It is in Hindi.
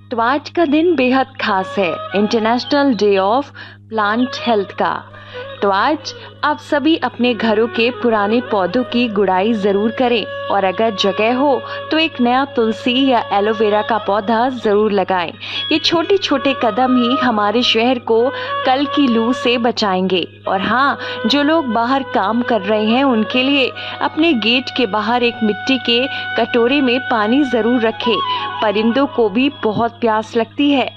तो आज का दिन बेहद खास है, international day of plant health का। तो आज आप सभी अपने घरों के पुराने पौधों की गुड़ाई जरूर करें और अगर जगह हो तो एक नया तुलसी या एलोवेरा का पौधा जरूर लगाएं। ये छोटे छोटे कदम ही हमारे शहर को कल की लू से बचाएंगे। और हाँ, जो लोग बाहर काम कर रहे हैं उनके लिए अपने गेट के बाहर एक मिट्टी के कटोरे में पानी जरूर रखें। परिंदों को भी बहुत प्यास लगती है